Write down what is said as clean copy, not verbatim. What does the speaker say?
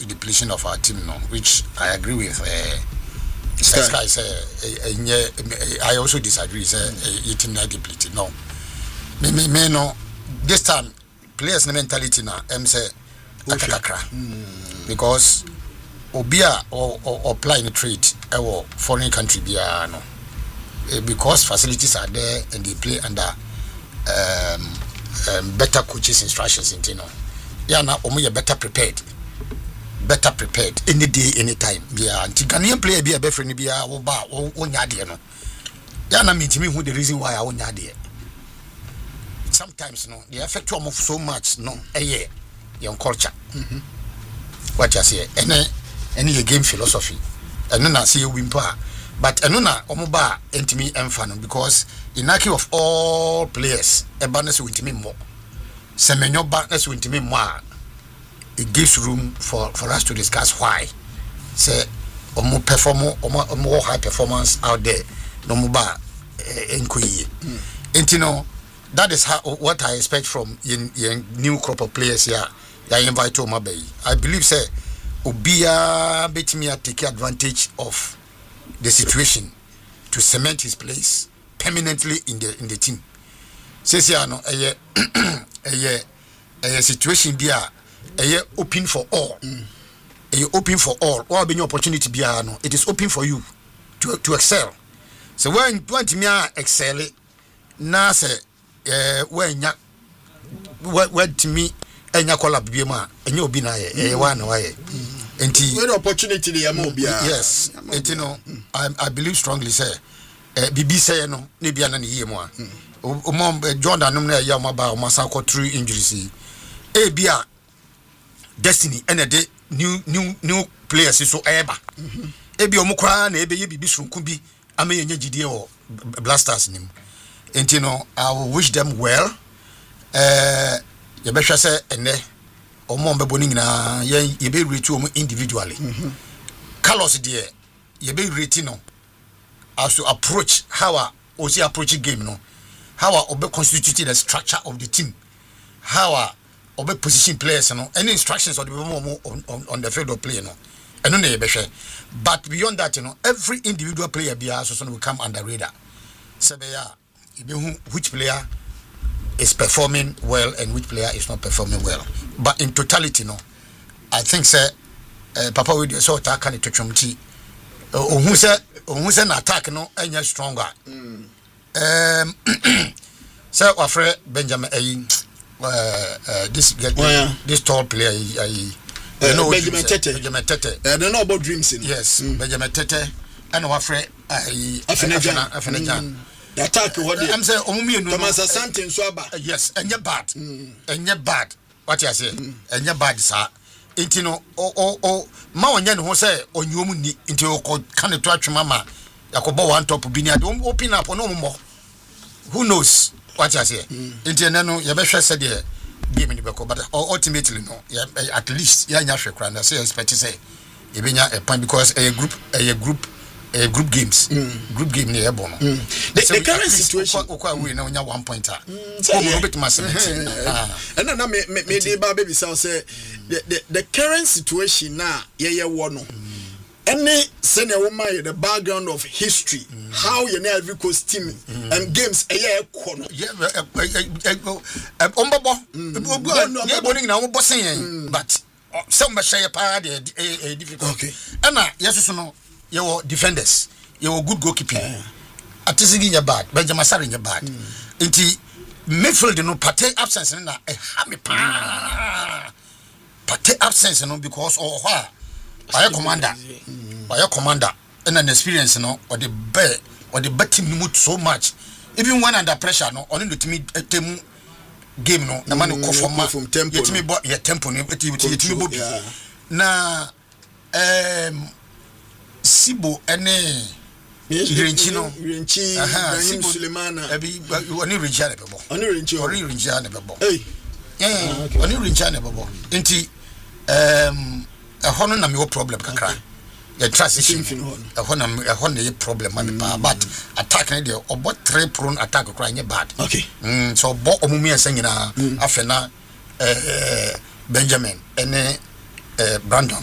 depletion of our team, no, which I agree with. Sky say, I also disagree. Say, your team not depleted. No, me no. This time, players' mentality now, say, because Obia or applying trade or foreign country biya no, because facilities are there and they play under better coaches instructions in no. Yeah, now better prepared any day, anytime. Yeah, anti Ghanaian player be a best friend be a oba onyade no. Yeah, na me who the reason why I onyade. Sometimes no, they affect you so much no. Your culture. What you say? Any game philosophy. And no na see you wimpa. But no na omoba intimi emfano because in the case of all players, e balance with me more. Semenyo balance with me more. It gives room for us to discuss why. Say omo high performance out there. No muba enkoyi. Intino that is what I expect from in new crop of players here. I invite to Mabey. I believe say Obia bet me take advantage of the situation to cement his place permanently in the team. Says here no a situation be a open for all. Open for all. Or be your opportunity be no. It is open for you to excel. So when you want me excel, na say when ya what to me enya collab bi ma enya obi na ye wa na wa ye enti when opportunity dey am obi yes enti no I believe strongly say bibi say no na bia na ye mu a o Jordan no na ya ma ba o masa ko through injuries e bia destiny ene de new players so eba e bia o mu kra na e be ye bibi sunku bi ama ye nya gidie o Blasters nim enti no I will wish them well. You better say ene omo mbeboni nyina ye be rate omo individually. Carlos there ye be rate no as to approach how we approach game no, how we constitute the structure of the team, how we position players no, any instructions on the field of play no, and no ye be share. But beyond that, you know, every individual player be also will come under radar. So which player is performing well and which player is not performing well. But in totality, no, I think say Papa with so attack can to chumti. Who said attack no any stronger. Say Afre Benjamin this tall player Benjamin Tete. I don't know about dreams in. Yes, Benjamin Tete and Afre Afenejan. The attack what I'm saying Thomas Asante Swaba. Yes, and you're bad. What you say? And you're bad, sir. Intino ma onye no say onyom ni into can touch mama yakobo one top binia don't open up no more. Who knows what you say? Intino no you be sure say the game ni beko but ultimately no at least ya nya hwe kran say expect say e benya a point because a group games group game near bono the current situation we now 1 point and then me dey baby say the current situation now yeah one any senior woman the background of history how you know every coast team and games kono but some share part difficult okay and yes no your defenders, your good goalkeeping. Atisigi in your bad, Benjamin Sarr in your bad. Inti midfield no pate absence na a hammy pa. Pate absence no because by your commander and an experience no or the betting mood so much. Even when under pressure no only the team game no the man call from tempo. Yet tempo na Sibo ene Renchino Ibrahim Sulemana oni Renchana bebo oni Renchana bebo oni Renchana bebo enti hono na me problem kakra the transition hono na problem but attack na dey obo 3 prone attack kakra nye bad okay so obo omumi ensa nyina afena Benjamin ene Brandon